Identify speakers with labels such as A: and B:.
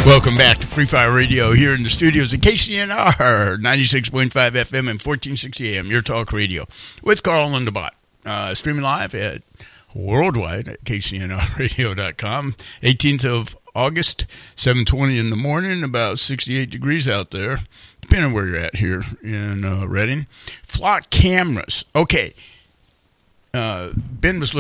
A: Welcome back to Free Fire Radio here in the studios at KCNR 96.5 FM and 1460 AM, your talk radio, with Carl and the Bot. Streaming live at worldwide at KCNRradio.com. 18th of August, 7:20 in the morning, about 68 degrees out there, depending on where you're at here in Redding. Flock cameras. Okay. Ben was looking